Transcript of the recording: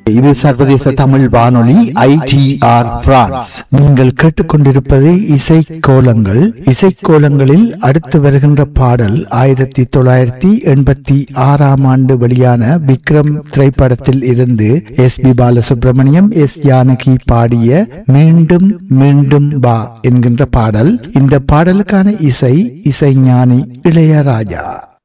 இது சர்வதேச தமிழ் வானொலி ITR பிரான்ஸ். நீங்கள் கேட்டுக்கொண்டிருப்பது இசைக்கோலங்கள். இசைக்கோலங்களில் அடுத்து வருகின்ற பாடல் 1986 வெளியான விக்ரம் திரைப்படத்தில் இருந்து SP பாலசுப்ரமணியம், S ஜானகி பாடிய மீண்டும் மீண்டும் வா என்கின்ற பாடல். இந்த பாடலுக்கான இசைஞானி இளையராஜா.